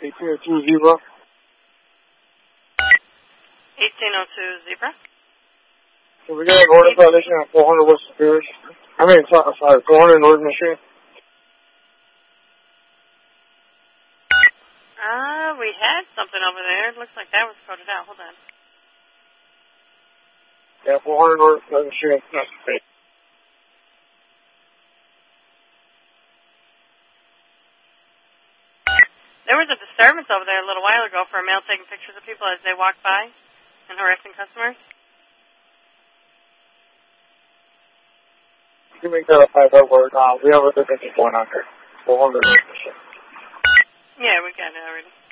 1802 Zebra. 1802 Zebra. Can we get an order violation at 400 West Superior? Sorry, 400 Northern Machine. We had something over there. It looks like that was coded out. Hold on. Yeah, 400 Northern Machine. That's fake. There was a disturbance over there a little while ago for a male taking pictures of people as they walk by and harassing customers. You can make that a 5 word. We have a different going on here. 400 Northern Machine. Yeah, we got it already.